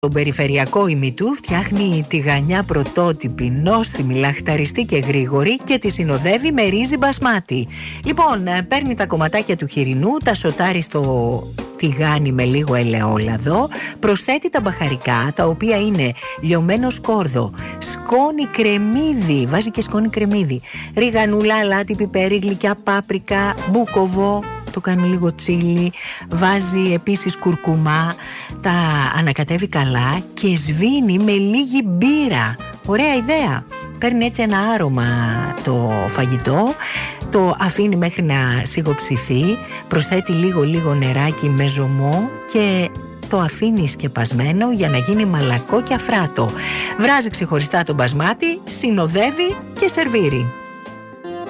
Τον περιφερειακό ημιτού φτιάχνει τηγανιά πρωτότυπη, νόστιμη, λαχταριστή και γρήγορη και τη συνοδεύει με ρύζι μπασμάτι. Λοιπόν, παίρνει τα κομματάκια του χοιρινού, τα σοτάρει στο τηγάνι με λίγο ελαιόλαδο, προσθέτει τα μπαχαρικά, τα οποία είναι λιωμένο σκόρδο, σκόνη κρεμμύδι, βάζει και σκόνη κρεμμύδι, ριγανούλα, αλάτι, πιπέρι, γλυκιά πάπρικα, μπούκοβο, το κάνει λίγο τσίλι, βάζει επίσης κουρκουμά, τα ανακατεύει καλά και σβήνει με λίγη μπύρα. Ωραία ιδέα. Παίρνει έτσι ένα άρωμα το φαγητό, το αφήνει μέχρι να σιγοψηθεί, προσθέτει λίγο νεράκι με ζωμό και το αφήνει σκεπασμένο για να γίνει μαλακό και αφράτο. Βράζει ξεχωριστά το μπασμάτι, συνοδεύει και σερβίρει.